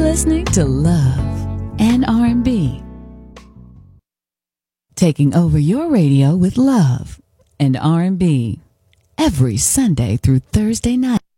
listening to Love and R&B. Taking over your radio with love and R&B every Sunday through Thursday night.